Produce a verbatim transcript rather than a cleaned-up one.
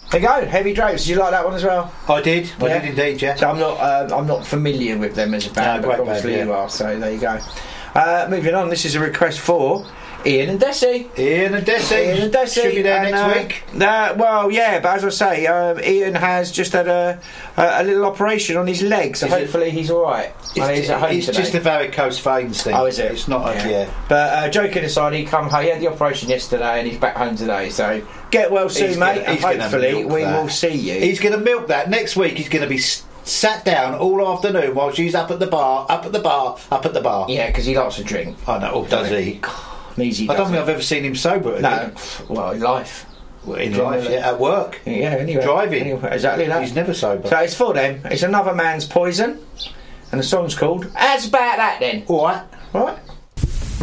There you go, Heavy Drapes. Did you like that one as well? I did. I Yeah. did indeed, yeah. So I'm not, uh, I'm not familiar with them as a band, No, but great obviously band, yeah. you are. So there you go. Uh, moving on. This is a request for Ian and Desi. Ian and Desi. Ian and Desi. Should be there and, next uh, week. Uh, well, yeah, but as I say, um, Ian has just had a, a, a little operation on his leg, so Is it- hopefully he's all right. It's, And he's at home it's today. just a varicose veins thing. Oh, is it? It's not a, yeah. But uh, joking aside, he come home. He had the operation yesterday, and he's back home today. So get well soon, He's mate. gonna- and he's gonna hopefully milk we that. will see you. He's going to milk that. Next week he's going to be s- sat down all afternoon while she's up at the bar, up at the bar, up at the bar. Yeah, because he likes to drink. I know, oh, does he? Easy. I don't think I've ever seen him sober. has No, well, in life. he? In Generally. life, yeah, at work. Yeah, anyway. Driving. Anyway, exactly that. He's never sober. So it's for them. It's Another Man's Poison, and the song's called As About That Then. All right. Right?